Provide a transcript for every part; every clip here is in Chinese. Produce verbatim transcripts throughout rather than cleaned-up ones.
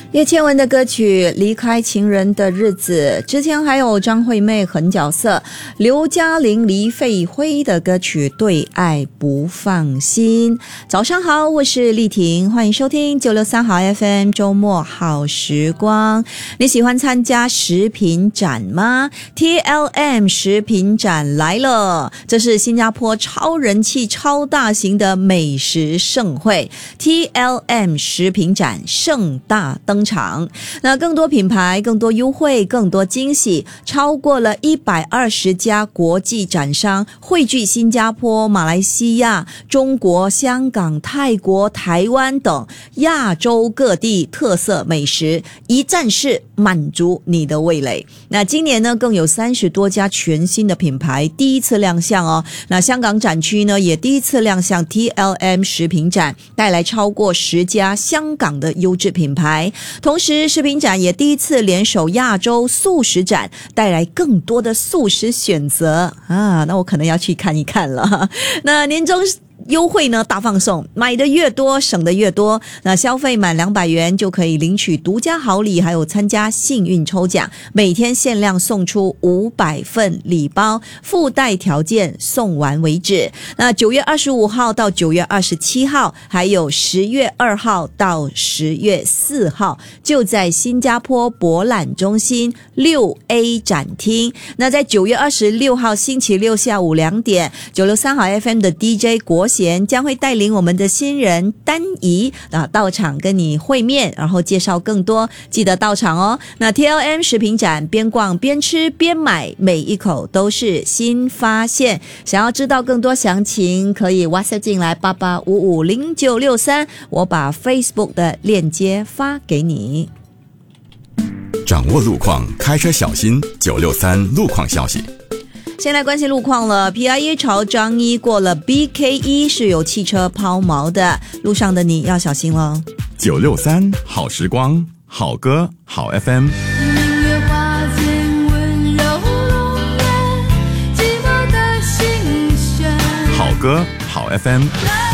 叶倩文的歌曲《离开情人的日子》，之前还有张惠妹狠角色，刘嘉玲、黎费辉的歌曲《对爱不放心》。早上好，我是丽婷，欢迎收听九六三好 F M 周末好时光。你喜欢参加食品展吗？ T L M 食品展来了，这是新加坡超人气超大型的美食盛会， T L M 食品展盛大登场。那更多品牌，更多优惠，更多惊喜，超过了一百二十家国际展商汇聚新加坡、马来西亚、中国、香港、泰国、台湾等亚洲各地特色美食，一站式满足你的味蕾。那今年呢，更有三十多家全新的品牌第一次亮相哦。那香港展区呢，也第一次亮相 T L M 食品展，带来超过十家香港的优质品牌。同时食品展也第一次联手亚洲素食展，带来更多的素食选择啊，那我可能要去看一看了。那年终优惠呢大放送，买的越多省的越多。那消费满两百元就可以领取独家好礼，还有参加幸运抽奖，每天限量送出五百份礼包，附带条件，送完为止。那九月二十五号到九月二十七号，还有十月二号到十月四号，就在新加坡博览中心六 A 展厅。那在九月二十六号星期六下午两点，九六三好 F M 的 D J 国贤将会带领我们的新人丹怡啊到场跟你会面，然后介绍更多，记得到场哦。那 T L M 食品展，边逛边吃边买，每一口都是新发现。想要知道更多详情，可以 WhatsApp 进来八八五五零九六三，我把 Facebook 的链接发给你。 掌握路况，开车小心。九六三路况消息。 先来关心路况了。 P I E 朝樟宜过了 B K 一 是有汽车抛锚的，路上的你要小心了。 九六三好时光，好歌好 F M。 好歌好 F M。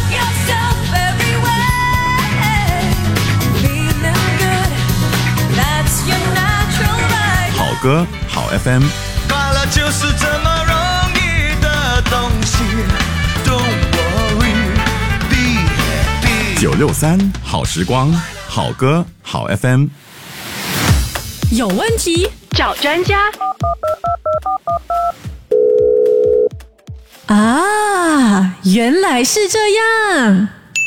好歌好 F M。 快乐就是这么容易的东西 Don't worry Be happy。 九六三好时光，好歌好 F M。 有问题找专家啊，原来是这样。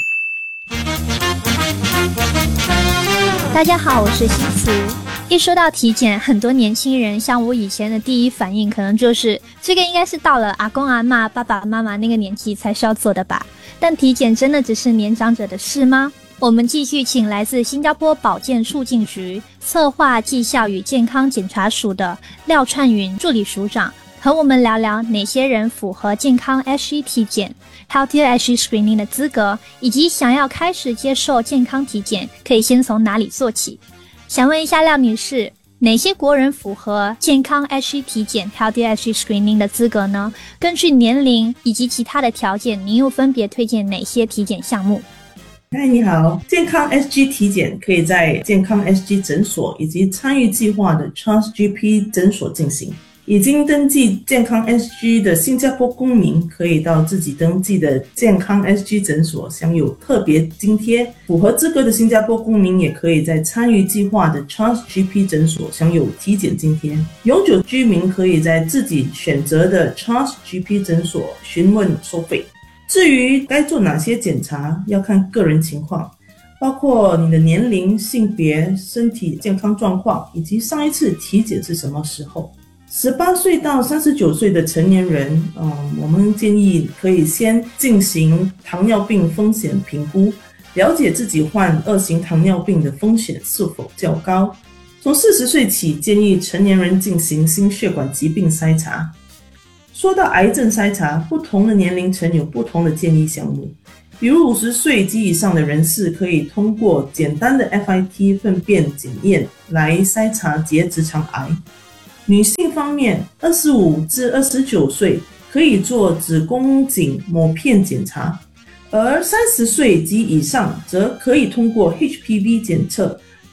大家好，我是西慈。一说到体检，很多年轻人像我以前的第一反应可能就是这个应该是到了阿公阿嬷、爸爸妈妈那个年纪才需要做的吧。但体检真的只是年长者的事吗？我们继续请来自新加坡保健促进局策划绩效与健康检查署的廖串云助理署长，和我们聊聊哪些人符合健康 H G 体检 Healthier H G Screening 的资格，以及想要开始接受健康体检可以先从哪里做起。想问一下廖女士，哪些国人符合健康 H G 体检 Healthy H G Screening 的资格呢？根据年龄以及其他的条件，您又分别推荐哪些体检项目？ 嗨，你好。健康 S G 体检可以在健康 S G 诊所以及参与计划的 Trust G P 诊所进行。已经登记健康 S G 的新加坡公民可以到自己登记的健康 S G 诊所享有特别津贴，符合资格的新加坡公民也可以在参与计划的 Trust G P 诊所享有体检津贴。永久居民可以在自己选择的 Trust G P 诊所询问收费。至于该做哪些检查，要看个人情况，包括你的年龄、性别、身体健康状况，以及上一次体检是什么时候。十八岁到三十九岁的成年人，嗯，我们建议可以先进行糖尿病风险评估，了解自己患二型糖尿病的风险是否较高。从四十岁起，建议成年人进行心血管疾病筛查。说到癌症筛查，不同的年龄层有不同的建议项目。比如五十岁及以上的人士可以通过简单的 F I T 粪便检验来筛查结直肠癌。女性方面，二十五至二十九岁可以做子宫颈抹片检查，而三十岁及以上则可以通过 H P V 检测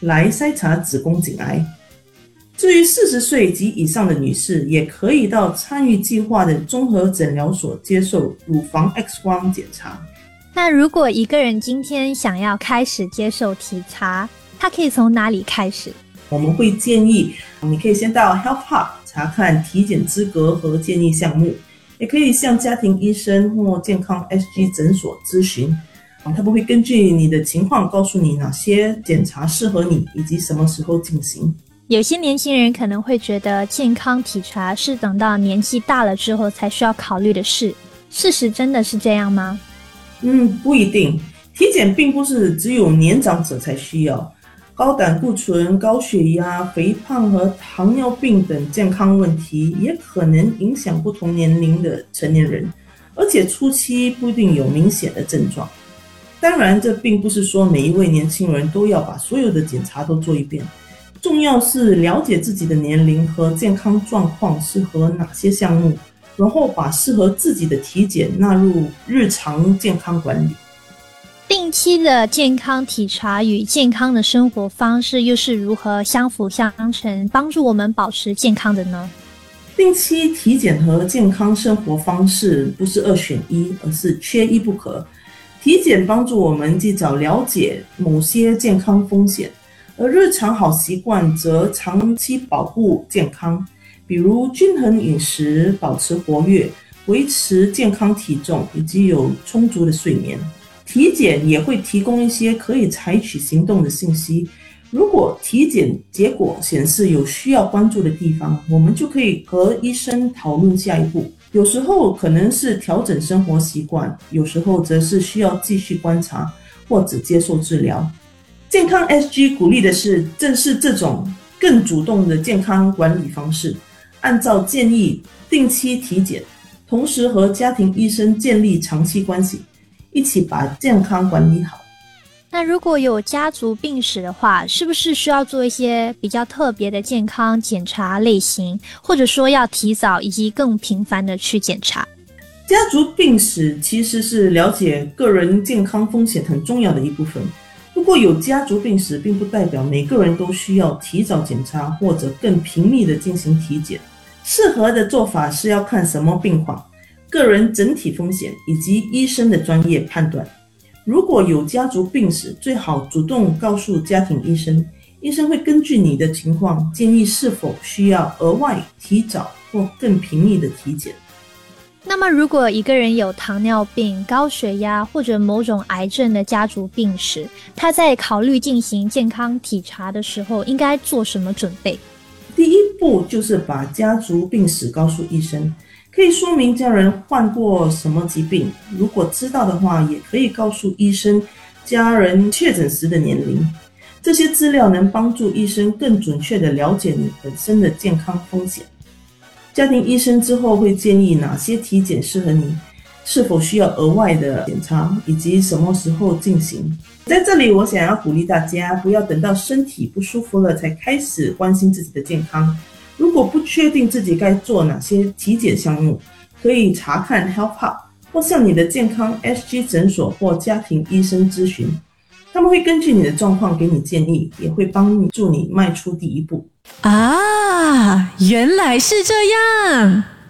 来筛查子宫颈癌。至于四十岁及以上的女士，也可以到参与计划的综合诊疗所接受乳房 X 光检查。 那如果一个人今天想要开始接受体查，他可以从哪里开始？ 我们会建议你可以先到 Health Hub 查看体检资格和建议项目，也可以向家庭医生或健康 S G 诊所咨询，他们会根据你的情况告诉你哪些检查适合你以及什么时候进行。 有些年轻人可能会觉得健康体查是等到年纪大了之后才需要考虑的事，事实真的是这样吗？ 嗯，不一定。体检并不是只有年长者才需要，高胆固醇、高血压、肥胖和糖尿病等健康问题也可能影响不同年龄的成年人，而且初期不一定有明显的症状。当然，这并不是说每一位年轻人都要把所有的检查都做一遍，重要是了解自己的年龄和健康状况适合哪些项目，然后把适合自己的体检纳入日常健康管理。 定期的健康体查与健康的生活方式又是如何相辅相成，帮助我们保持健康的呢？ 定期体检和健康生活方式不是二选一，而是缺一不可。体检帮助我们及早了解某些健康风险，而日常好习惯则长期保护健康，比如均衡饮食、保持活跃、维持健康体重以及有充足的睡眠。体检也会提供一些可以采取行动的信息，如果体检结果显示有需要关注的地方，我们就可以和医生讨论下一步。有时候可能是调整生活习惯，有时候则是需要继续观察或者接受治疗。健康 S G 鼓励的是正是这种更主动的健康管理方式，按照建议定期体检，同时和家庭医生建立长期关系，一起把健康管理好。 那如果有家族病史的话，是不是需要做一些比较特别的健康检查类型，或者说要提早以及更频繁的去检查？ 家族病史其实是了解个人健康风险很重要的一部分，不过有家族病史并不代表每个人都需要提早检查或者更频密的进行体检。适合的做法是要看什么病况、个人整体风险以及医生的专业判断。如果有家族病史，最好主动告诉家庭医生，医生会根据你的情况建议是否需要额外提早或更频密的体检。 那么如果一个人有糖尿病、高血压或者某种癌症的家族病史，他在考虑进行健康体查的时候应该做什么准备？ 第一步就是把家族病史告诉医生，可以说明家人患过什么疾病，如果知道的话，也可以告诉医生家人确诊时的年龄。这些资料能帮助医生更准确地了解你本身的健康风险。家庭医生之后会建议哪些体检适合你，是否需要额外的检查，以及什么时候进行。在这里我想要鼓励大家，不要等到身体不舒服了才开始关心自己的健康。如果不确定自己该做哪些体检项目，可以查看 Health Hub 或向你的健康 S G 诊所或家庭医生咨询，他们会根据你的状况给你建议，也会帮助你迈出第一步。 啊，原来是这样。